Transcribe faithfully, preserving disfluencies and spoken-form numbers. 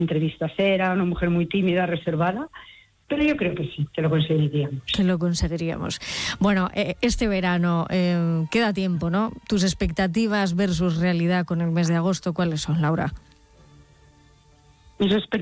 entrevista cero, una mujer muy tímida, reservada, pero yo creo que sí, que lo conseguiríamos. Que lo conseguiríamos. Bueno, eh, este verano eh, queda tiempo, ¿no? Tus expectativas versus realidad con el mes de agosto, ¿cuáles son, Laura? Mis expectativas